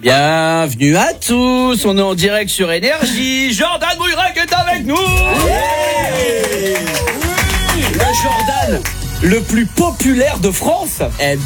Bienvenue à tous, on est en direct sur Énergie. Jordan Mouirac est avec nous. Le Jordan le plus populaire de France.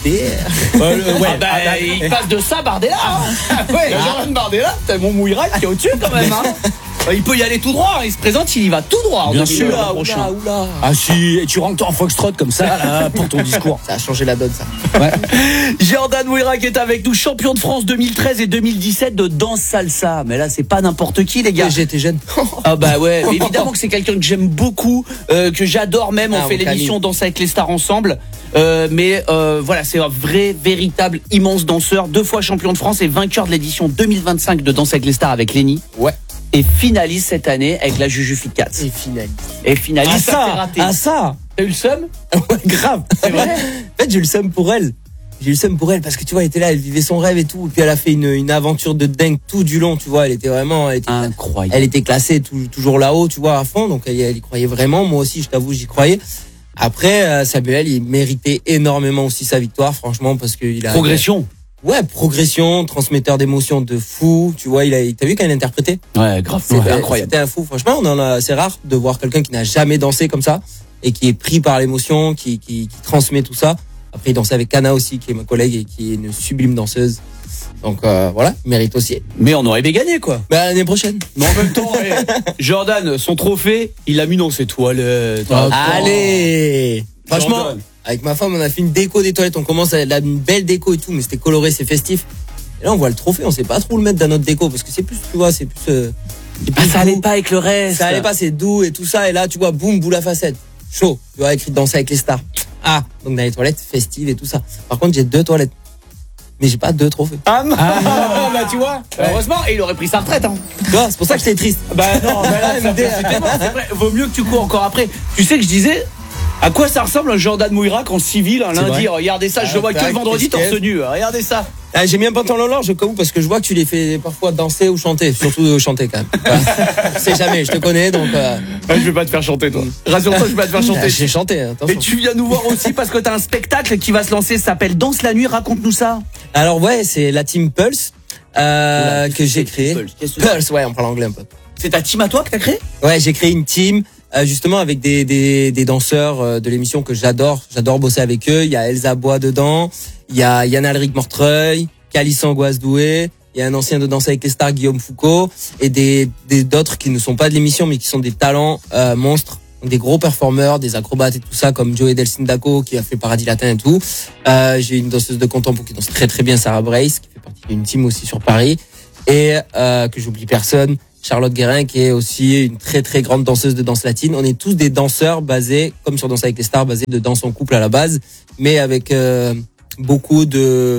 Il passe de ça Bardella. Jordan Bardella, t'as mon Mouirac qui est au-dessus quand même. Il peut y aller tout droit, il se présente, il y va tout droit. Bien sûr, prochain. Ah si, et tu rentres en foxtrot comme ça là, pour ton discours. Ça a changé la donne, ça. Ouais. Jordan Mouirac est avec nous, champion de France 2013 et 2017 de danse salsa. Mais là, c'est pas n'importe qui, les gars. J'étais jeune. Ah bah ouais, mais évidemment que c'est quelqu'un que j'aime beaucoup, que j'adore même. On fait l'émission Danse avec les stars ensemble. Voilà, c'est un vrai, véritable, immense danseur. 2 fois champion de France et vainqueur de l'édition 2025 de Danse avec les stars avec Lenny. Ouais. Et finaliste cette année avec la Jujufi 4. Et finaliste, ça s'est raté. Ah ça. T'as eu le seum? Ouais, grave. C'est vrai. En fait, j'ai eu le seum pour elle. Parce que tu vois, elle était là, elle vivait son rêve et tout. Et puis elle a fait une aventure de dingue tout du long, tu vois. Elle était incroyable. Elle était classée toujours là-haut, tu vois, à fond. Donc elle y croyait vraiment. Moi aussi, je t'avoue, j'y croyais. Après, Samuel, il méritait énormément aussi sa victoire, franchement, parce qu'il a... Progression. Ouais, progression, transmetteur d'émotions de fou. Tu vois, t'as vu quand il interprétait? Ouais, grave. C'était incroyable. C'était un fou. Franchement, c'est rare de voir quelqu'un qui n'a jamais dansé comme ça et qui est pris par l'émotion, qui transmet tout ça. Après, il dansait avec Kana aussi, qui est ma collègue et qui est une sublime danseuse. Donc voilà, il mérite aussi. Mais on aurait bien gagné, quoi. Bah, l'année prochaine. Mais en même temps, Jordan, son trophée, il l'a mis dans ses toilettes. Allez, franchement. Jordan. Avec ma femme, on a fait une déco des toilettes. On commence à une belle déco et tout, mais c'était coloré, c'est festif. Et là, on voit le trophée. On sait pas trop le mettre dans notre déco parce que c'est plus, tu vois, c'est plus. Ça allait pas avec le reste. Ça allait pas, c'est doux et tout ça. Et là, tu vois, boum, boule à facette. Chaud. Tu vois, écrit Danser avec les stars. Ah, donc dans les toilettes festives et tout ça. Par contre, j'ai 2 toilettes. Mais j'ai pas 2 trophées. Bah tu vois. Ouais. Heureusement, et il aurait pris sa retraite. Tu vois, c'est pour ça que j'étais triste. Bah non, mais là, c'est vrai. Vaut mieux que tu cours encore après. Tu sais que je disais. À quoi ça ressemble un Jordan Mouirac en civil un lundi? Regardez ça, je le vois que le vendredi torse nu. Regardez ça. J'ai mis un pantalon large au cas où parce que je vois que tu les fais parfois danser ou chanter, surtout chanter quand même. Je sais jamais, je te connais donc. Je vais pas te faire chanter toi. Rassure-toi, je vais pas te faire chanter. J'ai chanté. Attention. Et tu viens nous voir aussi parce que t'as un spectacle qui va se lancer, ça s'appelle Danse la nuit. Raconte-nous ça. Alors ouais, c'est la team Pulse que j'ai créée. Pulse, ouais, on parle anglais un peu. C'est ta team à toi que t'as créé? Ouais, j'ai créé une team. Justement avec des danseurs de l'émission que j'adore bosser avec eux. Il y a Elsa Bois dedans, il y a Yann Alric Mortreuil, Calissan Goasdoué, il y a un ancien de Danse avec les stars, Guillaume Foucault, et d'autres qui ne sont pas de l'émission mais qui sont des talents monstres, des gros performeurs, des acrobates et tout ça comme Joey Delsindaco qui a fait Paradis Latin et tout. J'ai une danseuse de contempo qui danse très très bien, Sarah Brace, qui fait partie d'une team aussi sur Paris, et que j'oublie personne, Charlotte Guérin qui est aussi une très très grande danseuse de danse latine. On est tous des danseurs basés, comme sur Danse avec les stars, basés de danse en couple à la base, mais avec beaucoup de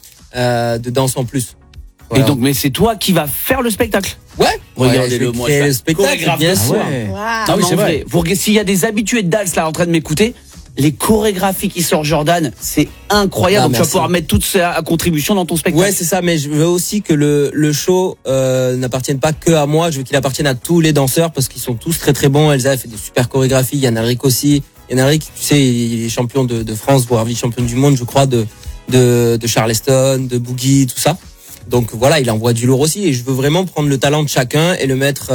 danse en plus. Voilà. Et donc, mais c'est toi qui vas faire le spectacle? Ouais. Regardez-le moi. Le spectacle, bien sûr. Non, mais c'est vrai. S'il y a des habitués de danse là en train de m'écouter, les chorégraphies qui sortent Jordan, c'est incroyable. Donc tu vas pouvoir mettre toute sa contribution dans ton spectacle. Ouais, c'est ça, mais je veux aussi que le show n'appartienne pas que à moi, je veux qu'il appartienne à tous les danseurs parce qu'ils sont tous très très bons. Elsa a fait des super chorégraphies, Yann Alric aussi. Yann Alric, tu sais, il est champion de France, voire vice-champion du monde, je crois, de Charleston, de Boogie, tout ça. Donc voilà, il envoie du lourd aussi et je veux vraiment prendre le talent de chacun et le mettre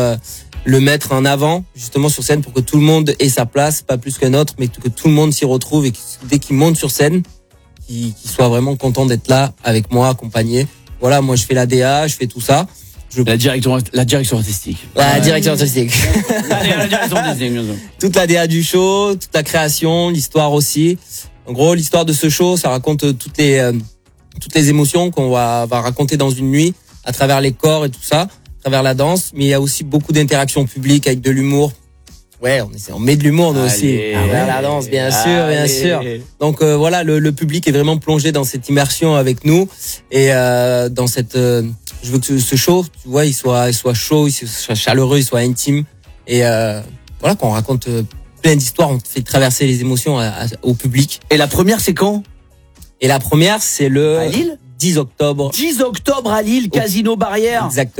en avant justement sur scène pour que tout le monde ait sa place, pas plus qu'un autre, mais que tout le monde s'y retrouve et que dès qu'il monte sur scène, qu'il soit vraiment content d'être là avec moi, accompagné. Voilà, moi je fais la DA, je fais tout ça. La direction artistique. La direction artistique. La direction artistique, bien sûr. Toute la DA du show, toute la création, l'histoire aussi. En gros, l'histoire de ce show, ça raconte toutes les émotions qu'on va raconter dans une nuit à travers les corps et tout ça. À travers la danse, mais il y a aussi beaucoup d'interactions publiques avec de l'humour. Ouais, on met de l'humour nous aussi. La danse, bien sûr. Donc voilà, le public est vraiment plongé dans cette immersion avec nous et dans cette. Je veux que ce show, tu vois, il soit chaud, il soit chaleureux, il soit intime et voilà qu'on raconte plein d'histoires, on fait traverser les émotions au public. Et la première, c'est quand? Et la première, c'est le à Lille 10 octobre. 10 octobre à Lille, Casino Barrière. Exactement.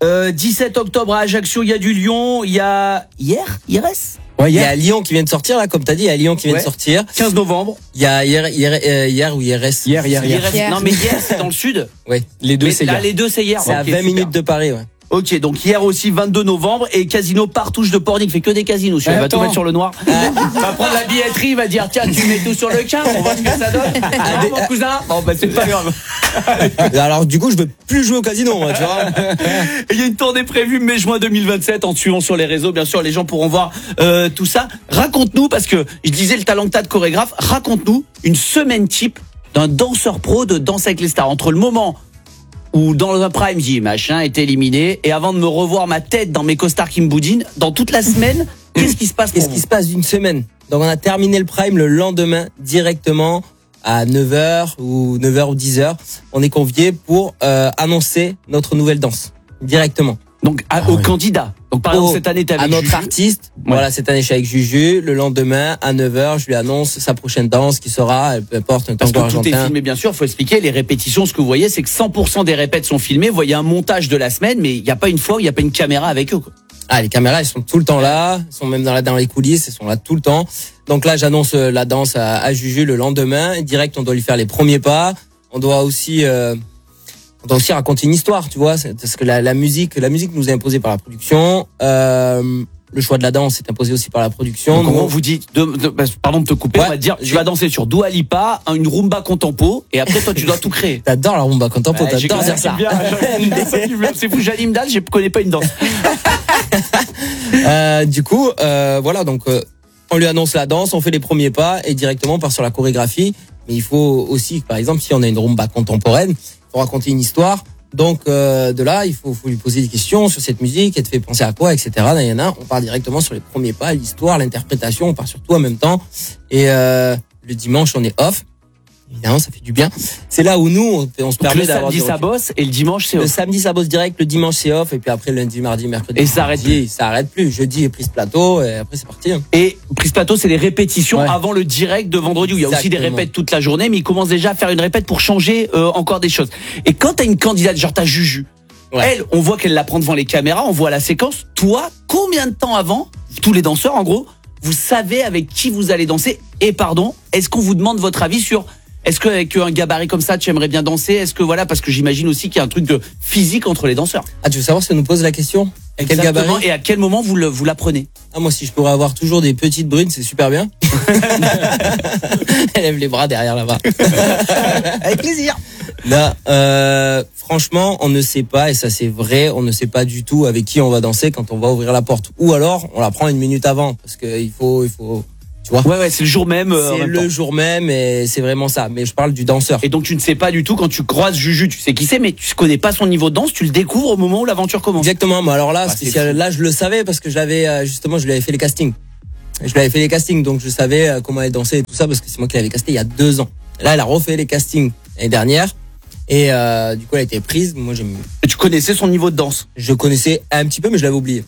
17 octobre à Ajaccio, il y a du Lyon. Il y a Hier. Ouais, il y a Lyon qui vient de sortir là, comme t'as dit, il y a Lyon qui vient de sortir. 15 novembre. Il y a hier ou IRS. Hier. Non mais hier c'est dans le sud. Oui. Les deux, c'est hier. Les deux c'est hier. C'est à 20 minutes de Paris, ouais. Ok, donc hier aussi 22 novembre et Casino Partouche de Pornic fait que des casinos. Il va tout mettre sur le noir. Il va prendre la billetterie, il va dire tiens tu mets tout sur le quart, on voit ce que ça donne. Mon cousin. Bon bah c'est pas grave. Alors du coup je veux plus jouer au casino, moi, tu vois. Il y a une tournée prévue mai-juin 2027 en suivant sur les réseaux. Bien sûr les gens pourront voir tout ça. Raconte-nous, parce que je disais le talent que t'as de chorégraphe, raconte-nous une semaine type d'un danseur pro de Danse avec les stars, entre le moment où dans un prime dit machin est éliminé et avant de me revoir ma tête dans mes costards qui me boudinent, dans toute la semaine, qu'est-ce qui se passe pour Qu'est-ce qui se passe d'une semaine? Donc on a terminé le prime le lendemain directement à 9h ou 10h. On est convié pour annoncer notre nouvelle danse directement. Donc au candidat. Donc par exemple cette année t'es avec à notre Juju. artiste. Ouais. Voilà, cette année je suis avec Juju. Le lendemain à 9h, je lui annonce sa prochaine danse qui sera, peu importe, un Parce tango que tout est argentin. filmé, bien sûr, faut expliquer les répétitions. Ce que vous voyez, c'est que 100% des répètes sont filmées. Vous voyez un montage de la semaine, mais il n'y a pas une fois où il n'y a pas une caméra avec eux, quoi. Ah, les caméras, elles sont tout le temps là. Elles sont même dans les coulisses, elles sont là tout le temps. Donc là, j'annonce la danse à Juju le lendemain. Direct, on doit lui faire les premiers pas. On doit aussi raconter une histoire, tu vois. Parce que la musique nous est imposée par la production. Le choix de la danse est imposé aussi par la production. Donc, on vous dit, pardon de te couper, on va te dire, tu vas danser sur Dua Lipa, une rumba contempo, et après toi tu dois tout créer. T'adores la rumba contempo, t'adores dire ça. C'est fou, Jalim Dal, je connais pas une danse. Du coup, voilà, donc on lui annonce la danse, on fait les premiers pas et directement on part sur la chorégraphie. Mais il faut aussi, par exemple, si on a une rumba contemporaine, il faut raconter une histoire. Donc de là, il faut lui poser des questions sur cette musique, elle te fait penser à quoi, etc. On part directement sur les premiers pas, l'histoire, l'interprétation, on part sur tout en même temps. Et le dimanche, on est off. Évidemment, ça fait du bien. C'est là où nous, on se permet d'avoir le samedi ça bosse et le dimanche c'est off. Le samedi ça bosse direct, le dimanche c'est off et puis après lundi, mardi, mercredi. Et ça arrête plus. Ça arrête plus. Jeudi prise plateau et après c'est parti. Et prise plateau, c'est les répétitions avant le direct de vendredi où il y a aussi des répètes toute la journée, mais ils commencent déjà à faire une répète pour changer encore des choses. Et quand t'as une candidate, genre t'as Juju, elle, on voit qu'elle la prend devant les caméras, on voit la séquence. Toi, combien de temps avant, tous les danseurs en gros, vous savez avec qui vous allez danser? Et pardon, est-ce qu'on vous demande votre avis sur est-ce qu'avec un gabarit comme ça, tu aimerais bien danser? Est-ce que voilà, parce que j'imagine aussi qu'il y a un truc de physique entre les danseurs. Ah, tu veux savoir si on nous pose la question? Quel gabarit? Et à quel moment vous la prenez? Ah, moi, si je pourrais avoir toujours des petites brunes, c'est super bien. Elle lève les bras derrière là-bas. Avec plaisir. Là, franchement, on ne sait pas, et ça c'est vrai, on ne sait pas du tout avec qui on va danser quand on va ouvrir la porte. Ou alors, on la prend une minute avant, parce que il faut, tu vois. Ouais, c'est le jour même. C'est le jour même et c'est vraiment ça. Mais je parle du danseur. Et donc tu ne sais pas du tout quand tu croises Juju, tu sais qui c'est, mais tu connais pas son niveau de danse, tu le découvres au moment où l'aventure commence. Exactement. Mais alors là, là, je le savais parce que justement, je lui avais fait les castings. Donc je savais comment elle dansait et tout ça parce que c'est moi qui l'avais casté il y a 2 ans. Là, elle a refait les castings l'année dernière et du coup, elle a été prise. Moi, Et tu connaissais son niveau de danse? Je connaissais un petit peu, mais je l'avais oublié.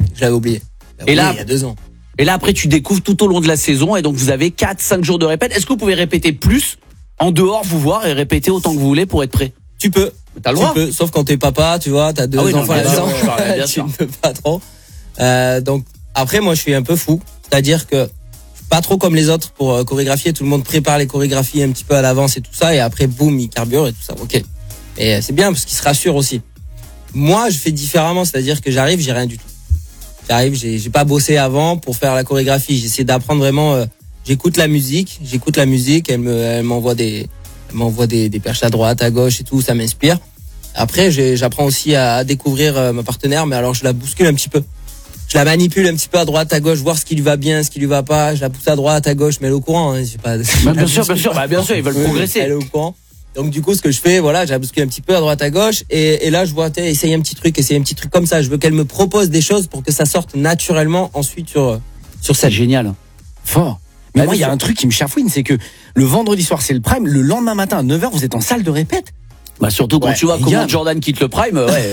Et là, il y a 2 ans. Et là, après, tu découvres tout au long de la saison et donc vous avez 4-5 jours de répète. Est-ce que vous pouvez répéter plus en dehors, vous voir et répéter autant que vous voulez pour être prêt? Tu peux. T'as le droit. Tu peux, sauf quand t'es papa, tu vois, t'as 2 enfants à la maison. Tu ne peux pas trop. Donc, après, moi, je suis un peu fou. C'est-à-dire que je suis pas trop comme les autres pour chorégraphier. Tout le monde prépare les chorégraphies un petit peu à l'avance et tout ça. Et après, boum, il carbure et tout ça. Ok. Et c'est bien parce qu'il se rassure aussi. Moi, je fais différemment. C'est-à-dire que j'arrive, j'ai rien du tout. J'ai pas bossé avant pour faire la chorégraphie. J'essaie d'apprendre vraiment. J'écoute la musique. Elle m'envoie des perches à droite, à gauche et tout. Ça m'inspire. Après, j'apprends aussi à découvrir ma partenaire, mais alors je la bouscule un petit peu. Je la manipule un petit peu à droite, à gauche, voir ce qui lui va bien, ce qui lui va pas. Je la pousse à droite, à gauche, mais elle est au courant. Hein. Bien sûr, ils veulent progresser. Elle est au courant. Donc du coup, ce que je fais, voilà, je la bouscule un petit peu à droite, à gauche, et là, je vois, essayer un petit truc comme ça. Je veux qu'elle me propose des choses pour que ça sorte naturellement ensuite sur scène. C'est génial. Fort. Mais moi, il y a un truc qui me chafouine, c'est que le vendredi soir, c'est le prime. Le lendemain matin, à 9h, vous êtes en salle de répète. Bah surtout quand tu vois comment Jordan quitte le prime, ouais.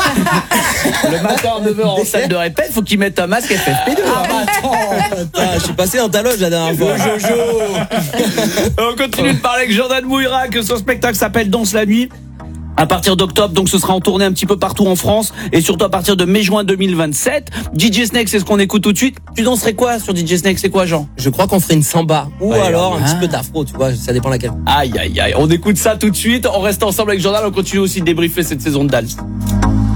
Le matin à 9h en salle de répète, faut qu'il mette un masque FFP2. Attends, je suis passé dans ta loge la dernière fois. Jojo. On continue de parler avec Jordan Mouira, que son spectacle s'appelle Danse la nuit. À partir d'octobre, donc ce sera en tournée un petit peu partout en France et surtout à partir de mai-juin 2027. DJ Snake, c'est ce qu'on écoute tout de suite. Tu danserais quoi sur DJ Snake? C'est quoi, Jean? Je crois qu'on ferait une samba ou alors un petit peu d'afro, tu vois, ça dépend laquelle. Aïe, aïe, aïe. On écoute ça tout de suite. On reste ensemble avec Jordan. On continue aussi de débriefer cette saison de Dals.